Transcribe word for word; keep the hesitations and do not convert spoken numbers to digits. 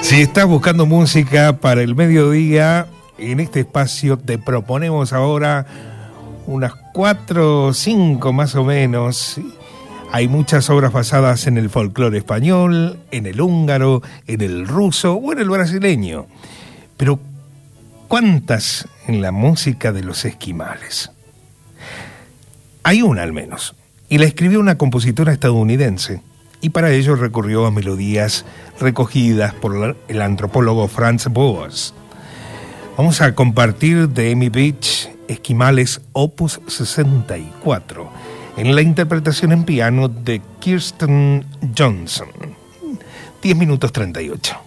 Si estás buscando música para el mediodía, en este espacio te proponemos ahora unas cuatro o cinco más o menos. Hay muchas obras basadas en el folclore español, en el húngaro, en el ruso o en el brasileño. Pero, ¿cuántas en la música de los esquimales? Hay una al menos, y la escribió una compositora estadounidense, y para ello recurrió a melodías recogidas por el antropólogo Franz Boas. Vamos a compartir de Amy Beach Esquimales Opus sesenta y cuatro, en la interpretación en piano de Kirsten Johnson. diez minutos treinta y ocho.